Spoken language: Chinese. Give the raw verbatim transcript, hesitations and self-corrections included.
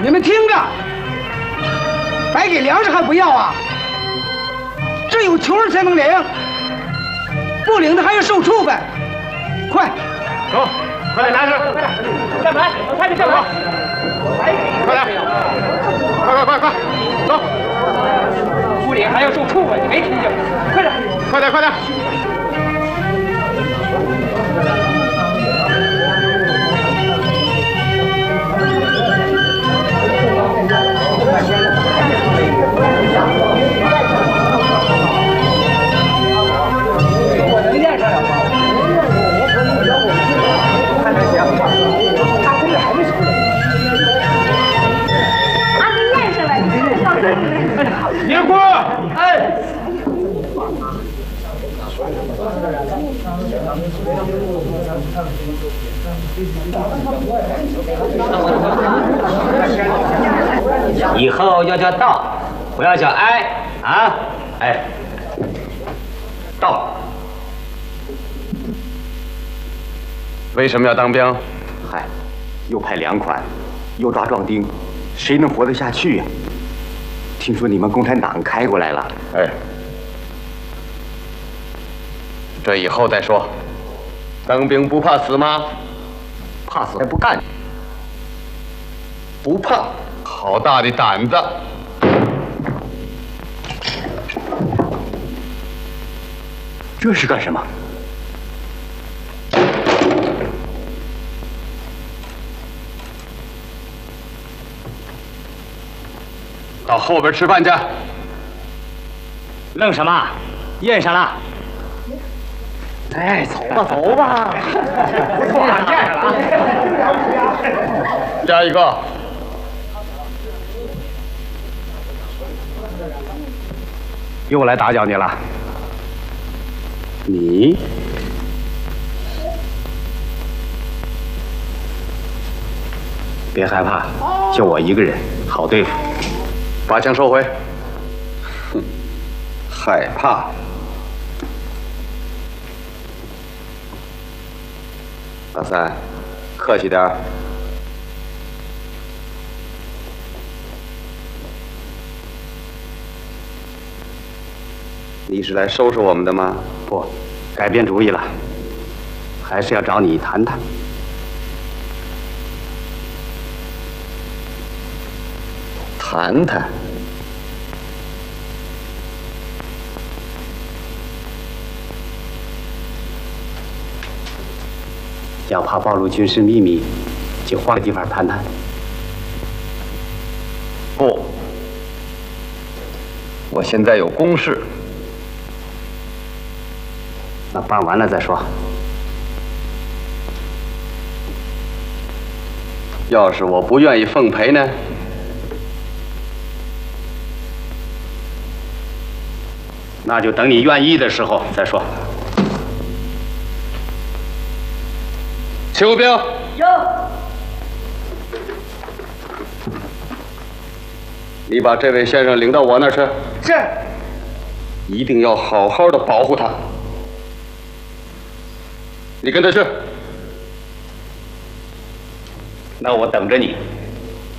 你们听着，白给粮食还不要啊？只有穷人才能领，不领的还要受处分。快， 走，快点拿着，快点下盘，快点下盘，快点，快快快快，走！不领还要受处分，你没听见？快点，快点，快点！我能验上了吗？看着行，他工作还没出来。 俺给验上了，你看上来。 别哭！哎。 以后要叫道，不要叫哀啊！哎，道。 为什么要当兵？ 嗨，又派粮款，又抓壮丁，谁能活得下去呀？听说你们共产党开过来了。 哎，这以后再说。当兵不怕死吗？ 怕死还不干？ 不怕，好大的胆子！ 这是干什么？ 到后边吃饭去。 愣什么？验上了。哎，走吧，走吧。不错啊，验上了啊。 加一个。 又来打搅你了。你？别害怕，就我一个人，好对付。 把枪收回。哼，害怕。老三，客气点儿。你是来收拾我们的吗？ 不，改变主意了，还是要找你谈谈。 谈谈。 要怕暴露军事秘密，就换个地方谈谈。 不，我现在有公事。 那办完了再说。 要是我不愿意奉陪呢？ 那就等你愿意的时候再说。 邱兵。 有。 你把这位先生领到我那儿去。 是。 一定要好好的保护他。你跟他去。 那我等着你。